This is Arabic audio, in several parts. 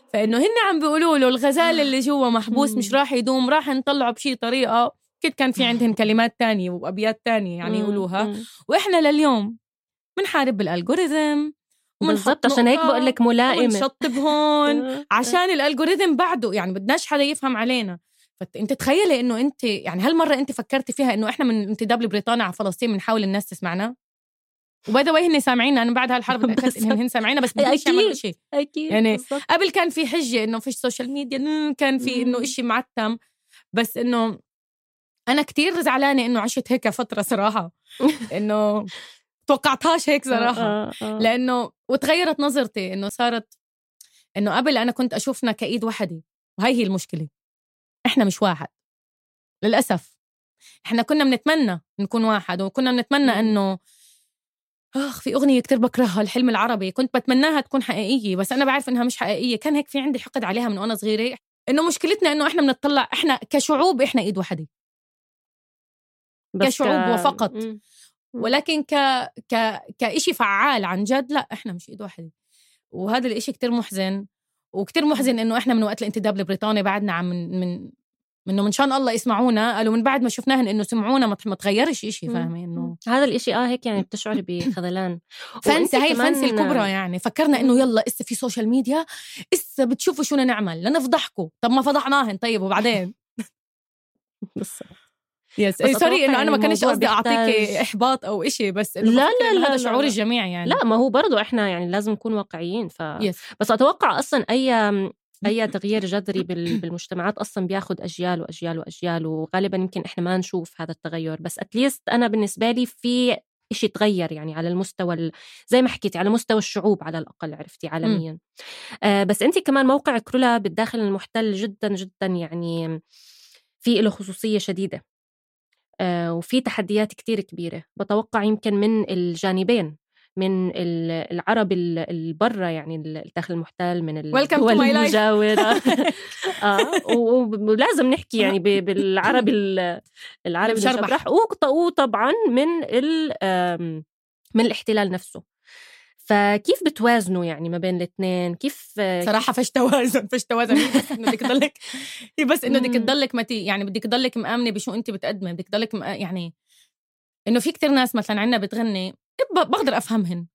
فإنه هن عم بيقولوا له الغزال اللي جوا محبوس مش راح يدوم، راح نطلعه بشي طريقة. كده كان في عندهم كلمات تانية وأبيات تانية يعني يقولوها. وإحنا لليوم بنحارب بالألغوريثم بالضبط، عشان هيك بقول لك ملائمة ونشطب هون عشان الألغوريثم بعده يعني بدناش حدا يفهم علينا. فأنت تخيلي إنه أنت يعني هالمرة أنت فكرتي فيها إنه إحنا من انتداب لبريطانيا على فلسطين بنحاول الناس تسمعنا، وبعد هن سامعيننا. أنا بعد هالحرب اتأكدت إنهم هن سامعيننا بس بديش يعملوا شيء يعني بالزبط. قبل كان في حجة إنه فيش سوشيال ميديا، كان في إنه إشي معتم، بس إنه أنا كتير زعلانة إنه عشت هيك فترة صراحة إنه توقعتهاش هيك صراحة. لأنه وتغيرت نظرتي إنه صارت إنه قبل أنا كنت أشوفنا كإيد واحدة، وهي هي المشكلة، إحنا مش واحد للأسف. إحنا كنا بنتمنى نكون واحد، وكنا بنتمنى إنه في أغنية كتير بكرهها الحلم العربي، كنت بتمناها تكون حقيقية بس أنا بعرف إنها مش حقيقية. كان هيك في عندي حقد عليها من وأنا صغيرة، إنه مشكلتنا إنه إحنا بنطلع إحنا كشعوب إحنا إيد واحدة كشعوب وفقط، ولكن كإشي فعال عن جد لا، إحنا مش إيد واحدة. وهذا الإشي كتير محزن، وكتير محزن إنه إحنا من وقت الانتداب لبريطانيا بعدنا عم إنه من شان الله يسمعونا. قالوا من بعد ما شفناهن إنه سمعونا ما تغيرش إشي، فاهمة إنه هذا الإشي هيك يعني بتشعري بخذلان. فانسة هاي الفانسة الكبرى يعني. فكرنا إنه يلا إسا في سوشيال ميديا، إسا بتشوفوا شو نعمل لنفضحكم. طب ما فضحناهن طيب وبعدين بس سوري إنه أنا ما كانش قصدي أعطيك إحباط أو إشي، بس إنه لا هذا شعور الجميع يعني. لا ما هو برضو إحنا يعني لازم نكون واقعيين. بس أتوقع أصلا أي تغيير جذري بالمجتمعات أصلا بياخد أجيال وأجيال وأجيال، وغالبا يمكن إحنا ما نشوف هذا التغير. بس أتليست أنا بالنسبة لي في إشي تغير يعني على المستوى زي ما حكيتي على مستوى الشعوب على الأقل، عرفتي عالميا. بس أنتي كمان موقعك رولا بالداخل المحتل جدا جدا يعني في له خصوصية شديدة، وفي تحديات كتير كبيرة بتوقع يمكن من الجانبين، من العرب البرة يعني الداخل المحتل، من الدول المجاورة. ولازم نحكي يعني بالعربي المشبرح، وطبعا من الاحتلال نفسه. فكيف بتوازنوا يعني ما بين الاثنين؟ كيف صراحة فيش توازن بس إنه بدك تضلك بس إنه بدك تضلك يعني بدك تضلك مآمنة بشو أنت بتقدمي، بدك تضلك يعني إنه في كتير ناس مثلا عنا بتغني بقدر أفهمهن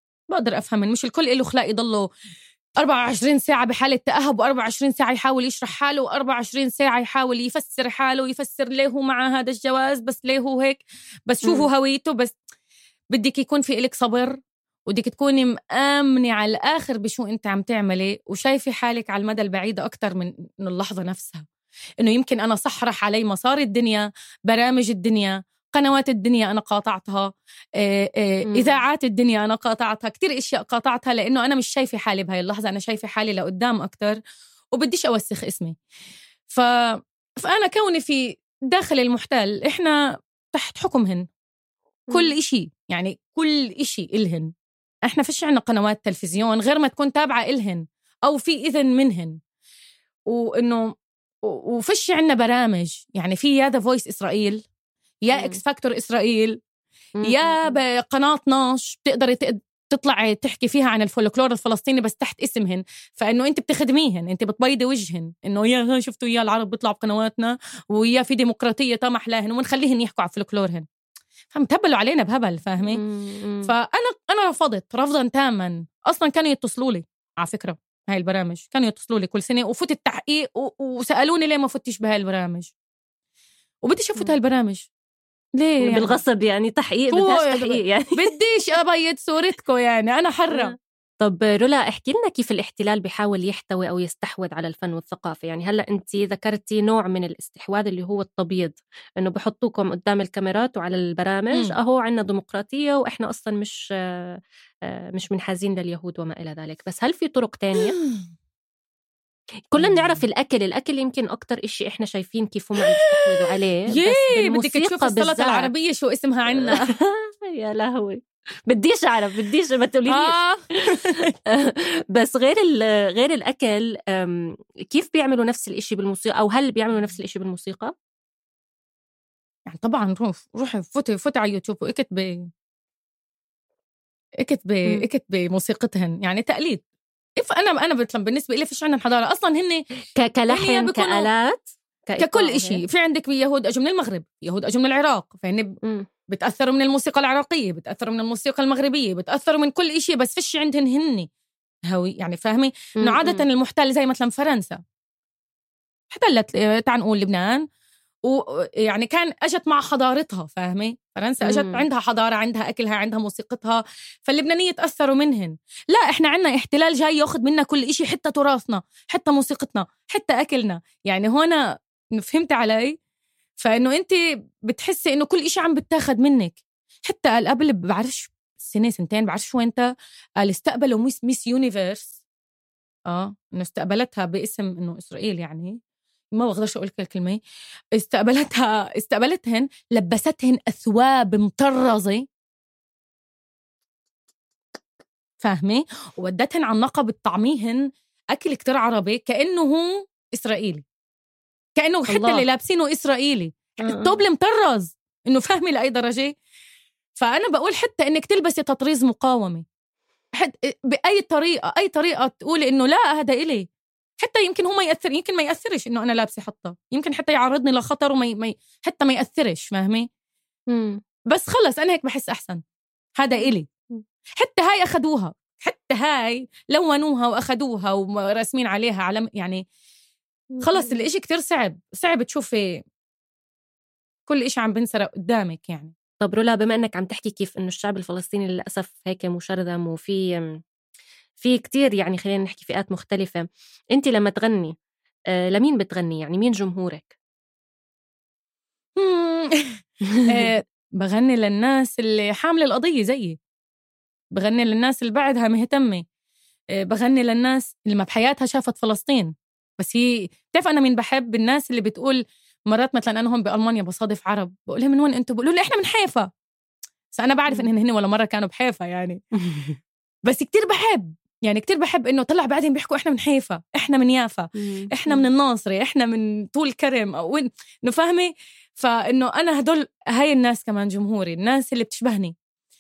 مش الكل له خلاق يضلوا 24 ساعة بحالة تأهب، و24 ساعة يحاول يشرح حاله، و24 ساعة يحاول يفسر حاله، يفسر ليه هو مع هذا الجواز، بس ليه هو هيك، بس شو هو هويته. بس بدك يكون في إلك صبر، ودك تكوني مآمنة على الآخر بشو أنت عم تعملي، وشايفي حالك على المدى البعيد أكتر من اللحظة نفسها. إنه يمكن أنا صح رح علي مصار الدنيا، برامج الدنيا، قنوات الدنيا أنا قاطعتها، إذاعات الدنيا أنا قاطعتها، كتير إشياء قاطعتها، لأنه أنا مش شايفة حالي بهاي اللحظة، أنا شايفة حالي لقدام أكتر، وبديش أوسخ اسمي. فأنا كوني في داخل المحتل، إحنا تحت حكمهن كل إشي، يعني كل إشي إلهن. إحنا فيش عنا قنوات تلفزيون غير ما تكون تابعة إلهن أو في إذن منهن، وإنه وفيش عنا برامج يعني في يا ذا فويس إسرائيل، يا إكس فاكتور إسرائيل، يا بقناة ناش بتقدري تطلعي تحكي فيها عن الفولكلور الفلسطيني بس تحت اسمهن. فإنه أنت بتخدميهن، أنت بتبيضي وجهن، إنه يا شفتوا يا العرب بيطلعوا بقنواتنا، ويا في ديمقراطية طمح لهن، ونخليهن يحكوا على فولكلورهن. فمتبلوا علينا بهبل، فاهمي؟ فأنا رفضت رفضا تاما. أصلا كانوا يتصلوا لي على فكرة، هاي البرامج كانوا يتصلوا لي كل سنة وفوت التحقيق وسألوني ليه ما فتش بهاي البرامج، وبديش أفوت هاي البرامج ليه يعني؟ بالغصب يعني تحقيق، بدهاش تحقيق يعني بديش أبيض صورتكم يعني، أنا حرة. طب رولا احكي لنا كيف الاحتلال بيحاول يحتوي أو يستحوذ على الفن والثقافة. يعني هلأ أنت ذكرتي نوع من الاستحواذ اللي هو التبييض، إنه بحطوكم قدام الكاميرات وعلى البرامج أهو عنا ديمقراطية وإحنا أصلا مش منحازين لليهود وما إلى ذلك. بس هل في طرق تانية؟ كلنا نعرف الأكل يمكن أكتر إشي إحنا شايفين كيف هم عم يستحوذوا عليه. بس بدك تشوف السلطة العربية شو اسمها عنا. يا لهوي، بديش ما تقوليليش. بس غير الأكل، كيف بيعملوا نفس الإشي بالموسيقى، أو هل بيعملوا نفس الإشي بالموسيقى؟ يعني طبعا روحي فوتي على يوتيوب واكتبي موسيقتهن، يعني تقليد أنا بطلب بالنسبة لي فيش عندنا حضارة أصلاً. هن كلحم كآلات ككل إشي. في عندك يهود أجوا من المغرب، يهود أجوا من العراق، فهن بتأثروا من الموسيقى العراقية، بتأثروا من الموسيقى المغربية، بتأثروا من كل إشي، بس فيش عندهن هن هوي يعني. فاهمي إنه عادة المحتل زي مثلا فرنسا احتلت تعال نقول لبنان، ويعني كان أجت مع حضارتها. فاهمي فرنسا أجت عندها حضارة، عندها أكلها، عندها موسيقتها، فاللبنانية تأثروا منهن. لا إحنا عنا احتلال جاي يأخذ منا كل إشي، حتى تراثنا، حتى موسيقتنا، حتى أكلنا. يعني هنا فهمت علي؟ فإنه أنت بتحسي إنه كل إشي عم بتاخد منك. حتى قبل بعرفش سنة سنتين بعرفش وينتا قال استقبلوا ميس يونيفرس. إنه استقبلتها باسم إنه إسرائيل، يعني ما بقدرش أقول الكلمة. استقبلتهن، لبستهن أثواب مطرزة، فاهمة، وودتهن على النقب بتطعميهن أكل كتير عربي كأنه هو إسرائيلي، كأنه حتى اللي لابسينه إسرائيلي. الطوب المطرز إنه فاهمي لأي درجة. فأنا بقول حتى إنك تلبسي تطريز مقاومة بأي طريقة، أي طريقة تقولي إنه لا هذا إلي، حتى يمكن هو ما يأثر، يمكن ما يأثرش إنه أنا لابسة حطة، يمكن حتى يعرضني لخطر حتى ما يأثرش. فاهمي بس خلص أنا هيك بحس أحسن، هذا إلي. حتى هاي أخدوها، حتى هاي لونوها وأخدوها ورسمين عليها علم. يعني خلص الإشي كتير صعب تشوفي كل إشي عم بنسرق قدامك يعني. طب رولا، بما أنك عم تحكي كيف إنه الشعب الفلسطيني للأسف هيك مشرذم، وفي كتير يعني خلينا نحكي فئات مختلفة، أنت لما تغني لمين بتغني؟ يعني مين جمهورك؟ بغني للناس اللي حاملة القضية زيي، بغني للناس اللي بعدها مهتمة، بغني للناس اللي ما بحياتها شافت فلسطين. بس هي بتعرف أنا مين بحب؟ الناس اللي بتقول مرات مثلا أنا هون بألمانيا بصادف عرب، بقولها من وين أنتوا؟ بقولوا لي إحنا من حيفا. بس أنا بعرف إن هن ولا مرة كانوا بحيفا يعني. بس كتير بحب، يعني كتير بحب إنه طلع بعدين بيحكوا إحنا من حيفا، إحنا من يافا، إحنا من الناصري، إحنا من طول كرم أو وين، إنه فاهمي. فإنه أنا هاي الناس كمان جمهوري، الناس اللي بتشبهني.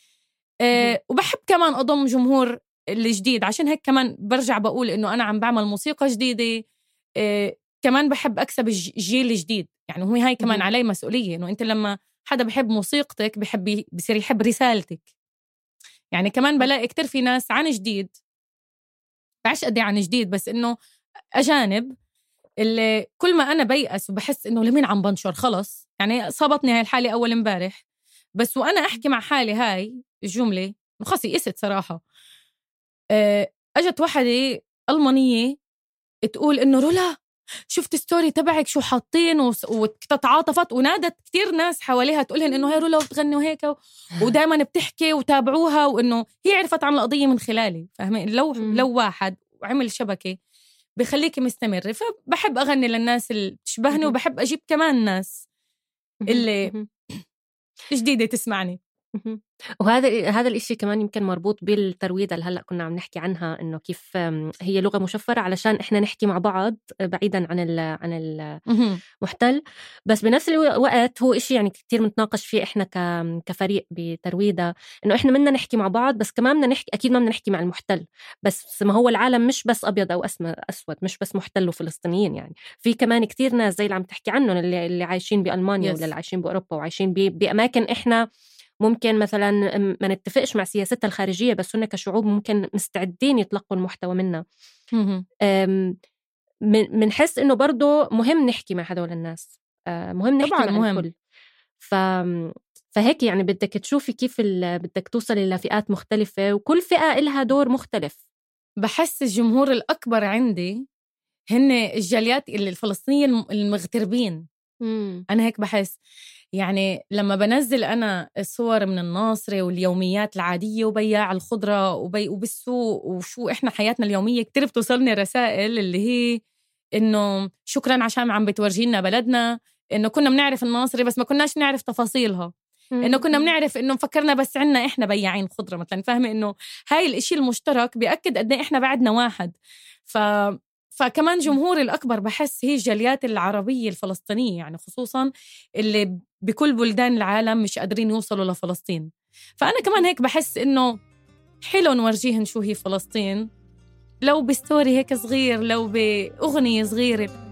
وبحب كمان أضم جمهور الجديد، عشان هيك كمان برجع بقول إنه أنا عم بعمل موسيقى جديدة. كمان بحب أكسب الجيل الجديد، يعني هو هاي كمان علي مسؤولية، إنه أنت لما حدا بحب موسيقتك بصير يحب رسالتك. يعني كمان بلاقي كتير في ناس عن جديد، بعرفش قد ايه عن جديد، بس إنه أجانب اللي كل ما أنا بيأس وبحس إنه لمين عم بنشر خلص. يعني صابتني هاي الحالة أول امبارح، بس وأنا أحكي مع حالي هاي الجملة خلاص يئست صراحة. أجت واحدة ألمانية تقول إنه رولا شفت ستوري تبعك شو حاطين، وتتعاطفت ونادت كتير ناس حواليها تقولهن إنه هي رولا وبتغني وهيك ودائما بتحكي وتابعوها، وإنه هي عرفت عن القضية من خلالي. فاهمين؟ لو واحد وعمل شبكة بخليكي مستمرة. فبحب أغني للناس اللي تشبهني، وبحب أجيب كمان ناس اللي جديدة تسمعني. وهذا الإشي كمان يمكن مربوط بالترويدة اللي هلأ كنا عم نحكي عنها، إنه كيف هي لغة مشفرة علشان إحنا نحكي مع بعض بعيدا عن المحتل. بس بنفس الوقت هو إشي يعني كتير متناقش فيه إحنا كفريق بترويدة، إنه إحنا بدنا نحكي مع بعض، بس كمان بدنا نحكي، أكيد ما بدنا نحكي مع المحتل بس. ما هو العالم مش بس أبيض أو أسود، مش بس محتل وفلسطينيين، يعني في كمان كتير ناس زي اللي عم تحكي عنهم اللي عايشين بألمانيا ولا اللي عايشين بأوروبا وعايشين بأماكن إحنا ممكن مثلا ما نتفقش مع سياستها الخارجية، بس هن كشعوب ممكن مستعدين يتلقوا المحتوى منا. منحس إنه برضو مهم نحكي مع هذول الناس، مهم نحكي طبعاً مع مهم. الكل. فهيك يعني بدك تشوفي كيف بدك توصلي لفئات مختلفة، وكل فئة إلها دور مختلف. بحس الجمهور الأكبر عندي هن الجاليات اللي الفلسطينيين المغتربين. أنا هيك بحس. يعني لما بنزل أنا الصور من الناصرة واليوميات العادية وبياع الخضرة وبالسوق وشو إحنا حياتنا اليومية، كتير بتوصلني رسائل اللي هي إنه شكراً عشان عم بتورجينا بلدنا، إنه كنا بنعرف الناصرة بس ما كناش نعرف تفاصيلها، إنه كنا بنعرف إنه مفكرنا بس عنا إحنا بياعين خضرة مثلاً. فاهمة إنه هاي الإشي المشترك بيأكد قد إيه إحنا بعدنا واحد. فكمان جمهور الأكبر بحس هي الجاليات العربية الفلسطينية، يعني خصوصاً اللي بكل بلدان العالم مش قادرين يوصلوا لفلسطين. فأنا كمان هيك بحس إنه حلو نورجيهن شو هي فلسطين، لو بستوري هيك صغير، لو بأغنية صغيرة